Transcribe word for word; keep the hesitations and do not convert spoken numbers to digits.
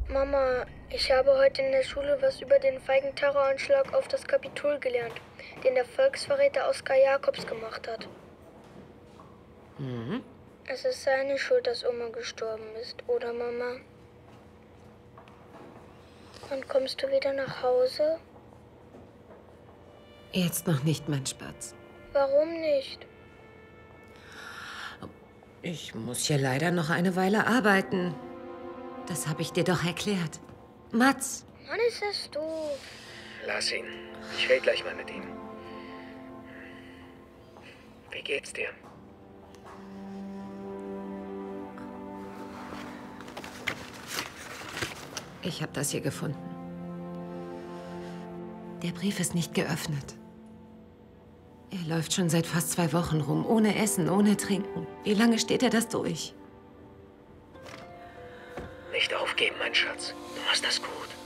Mama, ich habe heute in der Schule was über den feigen Terroranschlag auf das Kapitol gelernt, den der Volksverräter Oskar Jacobs gemacht hat. Mhm. Es ist seine Schuld, dass Oma gestorben ist, oder Mama? Wann kommst du wieder nach Hause? Jetzt noch nicht, mein Spatz. Warum nicht? Ich muss hier leider noch eine Weile arbeiten. Das habe ich dir doch erklärt. Mats! Mann, ist das doof. Lass ihn. Ich rede gleich mal mit ihm. Wie geht's dir? Ich habe das hier gefunden. Der Brief ist nicht geöffnet. Er läuft schon seit fast zwei Wochen rum, ohne Essen, ohne Trinken. Wie lange steht er das durch? Nicht aufgeben, mein Schatz. Du machst das gut.